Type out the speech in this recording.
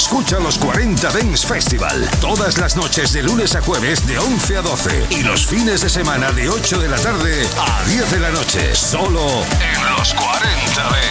Escucha los 40 Dance Festival todas las noches de lunes a jueves de 11 a 12 y los fines de semana de 8 de la tarde a 10 de la noche. Solo en los 40 Dance.